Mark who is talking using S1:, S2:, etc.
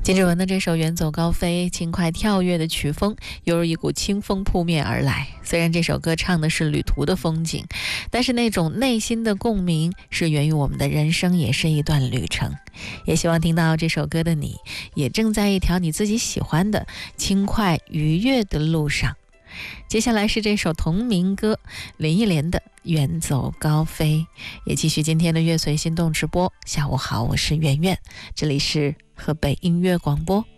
S1: 金志文的这首《远走高飞》，轻快跳跃的曲风，犹如一股清风扑面而来。虽然这首歌唱的是旅途的风景，但是那种内心的共鸣是源于我们的人生也是一段旅程。也希望听到这首歌的你，也正在一条你自己喜欢的轻快愉悦的路上。接下来是这首同名歌，林忆莲的《远走高飞》。也继续今天的乐随心动直播。下午好，我是圆圆，这里是河北音乐广播。